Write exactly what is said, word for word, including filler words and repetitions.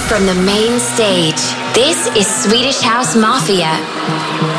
from the main stage. This is Swedish House Mafia.